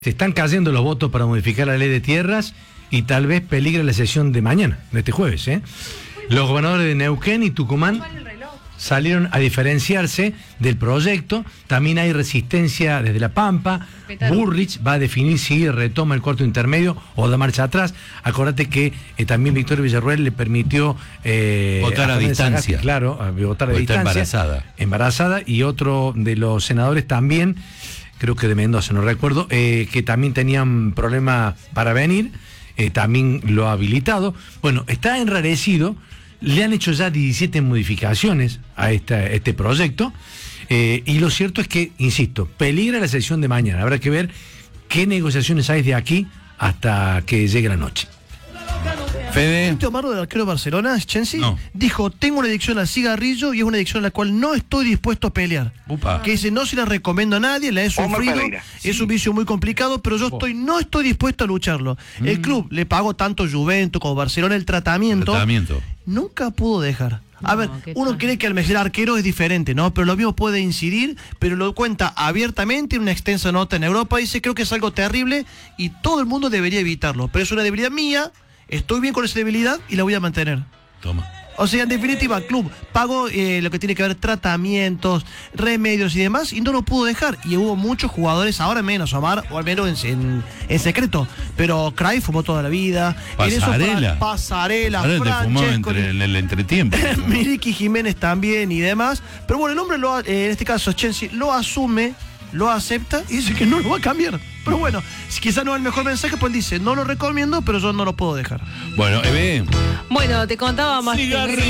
Se están cayendo los votos para modificar la ley de tierras y tal vez peligra la sesión de mañana, de este jueves. Los gobernadores de Neuquén y Tucumán salieron a diferenciarse del proyecto. También hay resistencia desde La Pampa. Burrich va a definir si retoma el cuarto intermedio o da marcha atrás. Acordate que también Victoria Villarruel le permitió votar a distancia. Claro, votar a distancia. Embarazada. Y otro de los senadores también, creo que de Mendoza, no recuerdo, que también tenían problema para venir, también lo ha habilitado. Bueno, está enrarecido. Le han hecho ya 17 modificaciones a este proyecto, y lo cierto es que, insisto, peligra la sesión de mañana. Habrá que ver qué negociaciones hay de aquí hasta que llegue la noche. Fede. Omar, del arquero de Barcelona, Chelsea, dijo: tengo una adicción al cigarrillo y es una adicción a la cual no estoy dispuesto a pelear. Que dice: no se la recomiendo a nadie, la he sufrido, es un vicio muy complicado, pero yo no estoy dispuesto a lucharlo. El club le pagó tanto Juventus como Barcelona el tratamiento. Nunca pudo dejar. A ver, uno cree que al mejor arquero es diferente, ¿no? Pero lo mismo puede incidir, pero lo cuenta abiertamente en una extensa nota en Europa. Dice: creo que es algo terrible y todo el mundo debería evitarlo, pero es una debilidad mía. Estoy bien con esa debilidad y la voy a mantener. Toma. O sea, en definitiva, el club pagó lo que tiene que ver tratamientos, remedios y demás, y no lo pudo dejar. Y hubo muchos jugadores, ahora menos, Omar, o al menos en secreto. Pero Cruyff fumó toda la vida. Pasarela, fumó en el entretiempo. Miriqui Jiménez también y demás. Pero bueno, el hombre, en este caso, Chelsea, lo asume, lo acepta y dice que no lo va a cambiar. Pero bueno, si quizá no es el mejor mensaje, pues dice: no lo recomiendo, pero yo no lo puedo dejar. Bueno, Bueno, te contaba más.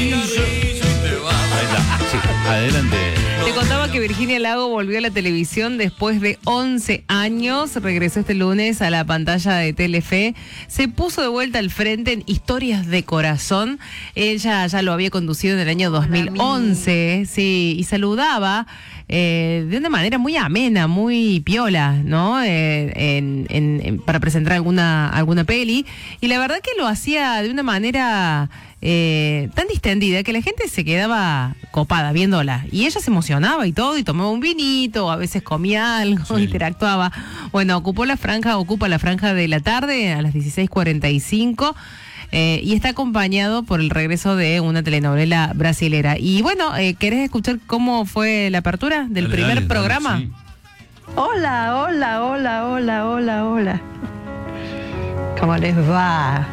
Adelante. Te contaba que Virginia Lago volvió a la televisión después de 11 años. Regresó este lunes a la pantalla de Telefe. Se puso de vuelta al frente en Historias de Corazón. Ella ya lo había conducido en el año 2011. Sí, y saludaba de una manera muy amena, muy piola, ¿no? Para presentar alguna peli. Y la verdad que lo hacía de una manera tan distendida que la gente se quedaba copada viéndola. Y ella se emocionaba y todo, y tomaba un vinito, a veces comía algo, interactuaba. Bueno, ocupa la franja de la tarde a las 16:45. Y está acompañado por el regreso de una telenovela brasilera. Y bueno, ¿querés escuchar cómo fue la apertura del primer programa? Sí. Hola. ¿Cómo les va?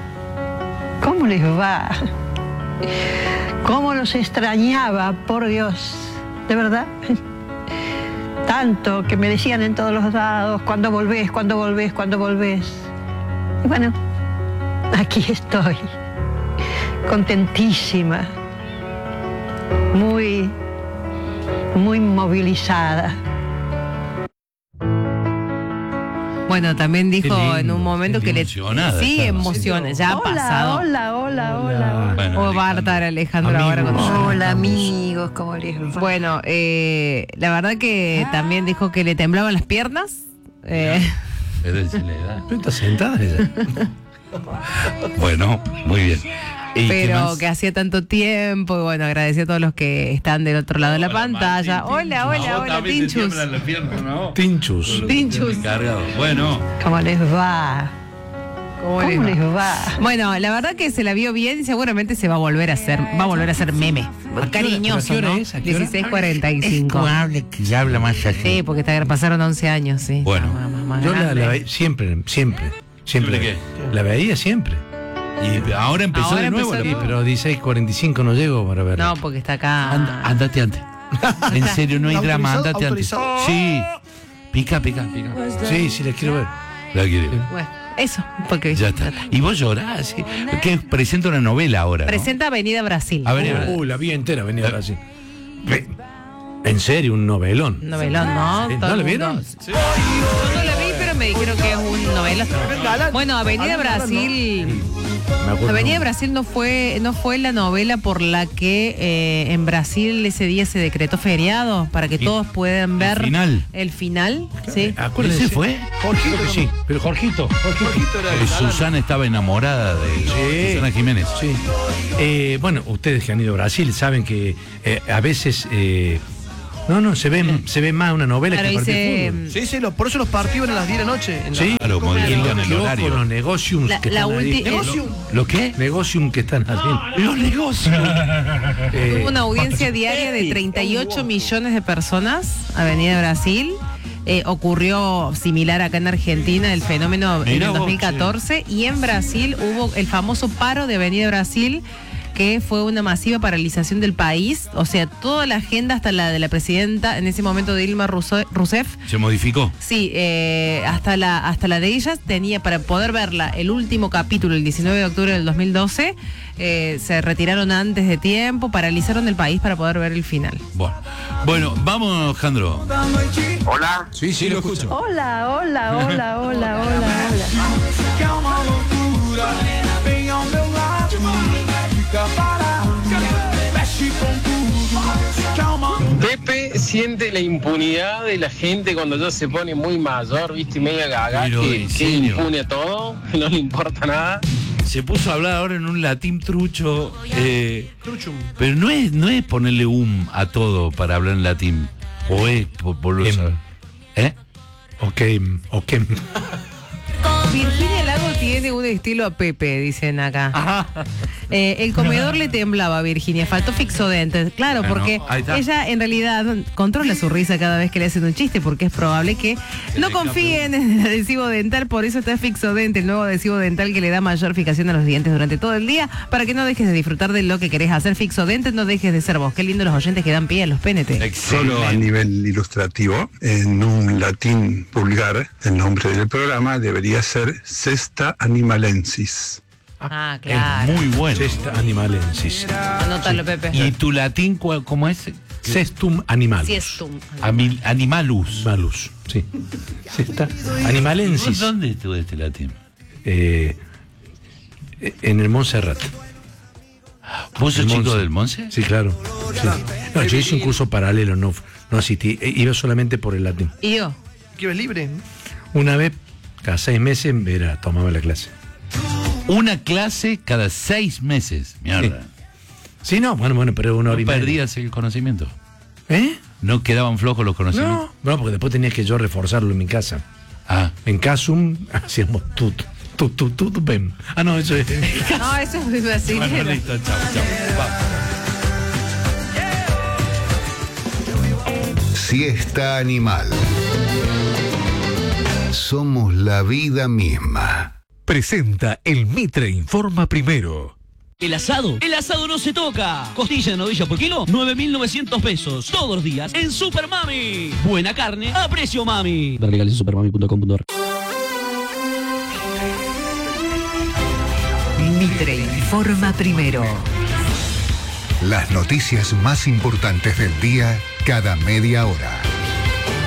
¿Cómo los extrañaba, por Dios? ¿De verdad? Tanto que me decían en todos los lados: ¿cuándo volvés? Y bueno, aquí estoy, contentísima, muy movilizada. Bueno, también dijo en un momento que emociona, ya ha pasado. Hola. Bueno, va a estar Alejandro ahora con nosotros. Hola, amigos, ¿cómo les va? Bueno, la verdad que también dijo que le temblaban las piernas. Pero está sentada ella. Bueno, muy bien. Pero que hacía tanto tiempo, y bueno, agradeció a todos los que están del otro lado de la pantalla. Hola, Tinchus. Tinchus. Bueno. ¿Cómo les va? ¿Cómo les va? Bueno, la verdad que se la vio bien y seguramente se va a volver a hacer meme. Cariñoso, ¿no? 16:45. Ya habla más así. Sí, porque pasaron 11 años, sí. Bueno. Yo la veía siempre. La veía siempre. Y ahora empezó de nuevo. Sí, pero 16:45 no llego para ver. No, porque está acá. Andate antes. En serio, no hay drama, andate antes. Sí. Pica. Sí, la quiero ver. La quiere. Bueno, eso, porque ya está. Y vos llorás, ¿sí? Que presenta una novela ahora, ¿no? Presenta Avenida Brasil. La vi entera, Avenida Brasil. En serio, un novelón. ¿No? ¿No la vieron? Sí. Yo no la vi, pero me dijeron que es un novelón. Bueno, Avenida Brasil. Avenida Brasil no fue la novela por la que en Brasil ese día se decretó feriado para que todos puedan ver el final. Sí. ¿Ese fue? Jorgito, sí. Pero Jorgito era Susana estaba enamorada de Susana Jiménez. Sí. Bueno, ustedes que han ido a Brasil saben que a veces No, se ve más una novela claro, que partido de fútbol. Sí, por eso los partidos a las 10 de la noche. Sí, claro, modifican el horario. Los negociums que están haciendo. ¿Lo qué? Negocium que están haciendo. Los negocios. Tuvo una audiencia diaria de 38 millones de personas, Avenida Brasil. Ocurrió similar acá en Argentina el fenómeno en el 2014 y en Brasil hubo el famoso paro de Avenida Brasil, que fue una masiva paralización del país, o sea, toda la agenda hasta la de la presidenta, en ese momento Dilma Rousseff. ¿Se modificó? Sí, hasta la de ellas tenía, para poder verla, el último capítulo, el 19 de octubre del 2012, se retiraron antes de tiempo, paralizaron el país para poder ver el final. Bueno, vamos, Jandro. Hola. Sí, lo escucho. Hola. Pepe siente la impunidad de la gente cuando ya se pone muy mayor, viste, media gaga, que impune a todo, que no le importa nada. Se puso a hablar ahora en un latín trucho. Pero no es ponerle a todo para hablar en latín. O es por lo saber. Ok. Virginia Lago tiene un estilo a Pepe, dicen acá. El comedor le temblaba a Virginia, faltó Fixodente. Claro, porque ella en realidad controla su risa cada vez que le hacen un chiste, porque es probable que no confíen en el adhesivo dental, por eso está Fixodente, el nuevo adhesivo dental que le da mayor fijación a los dientes durante todo el día, para que no dejes de disfrutar de lo que querés hacer. Fixodente, no dejes de ser vos. Qué lindo los oyentes que dan pie a los PNT. Solo a nivel ilustrativo, en un latín vulgar, el nombre del programa debería ser Sesta Animalensis. Claro. Es muy bueno. Sesta Animalensis. Anótalo, Pepe. ¿Y tu latín cómo es? Sestum Animalus. Siestum. Animalus. Malus, sí. Sesta Animalensis. ¿Dónde estuvo este latín? En el Montserrat. ¿Vos sos chico del Monse? Sí, claro. Sí. No, yo hice un curso paralelo, no asistí. Iba solamente por el latín. ¿Y yo? Que iba libre. Una vez, cada 6 meses, tomaba la clase. Una clase cada 6 meses. Mierda. Sí, no, bueno, pero una hora y media. ¿Perdías el conocimiento? ¿No quedaban flojos los conocimientos? No, porque después tenía que yo reforzarlo en mi casa. En Casum hacíamos pem. No, eso es. No, eso es así. Bueno, listo, chao. Siesta Animal. Somos la vida misma. Presenta el Mitre Informa Primero. El asado no se toca. Costilla de novilla por kilo, 9.900 pesos. Todos los días en Super Mami. Buena carne a precio mami. Ver legales en supermami.com.ar. Mitre Informa Primero. Las noticias más importantes del día cada media hora.